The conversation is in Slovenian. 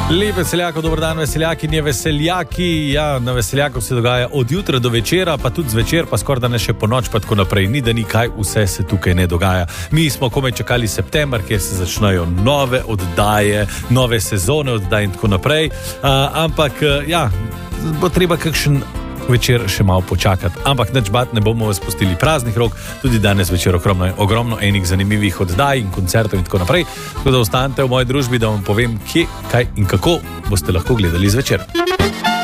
Lep veseljak, dober dan, veseljakinje, veseljaki. Ja, na veseljaku se dogaja od jutra do večera, pa tudi zvečer, pa skoraj da ne še po noč, pa tako naprej. Ni da ni kaj, vse se tukaj ne dogaja. Mi smo komaj čakali september, kjer se začnejo nove oddaje, nove sezone oddaj in tako naprej. Ampak, ja, bo treba kakšen večer še malo počakati. Ampak nič bat, ne bomo vas pustili praznih rok, tudi danes večer ogromno enih zanimivih oddaj in koncertov in tako naprej. Tako da ostanete v moji družbi, da vam povem, kje, kaj in kako boste lahko gledali zvečer.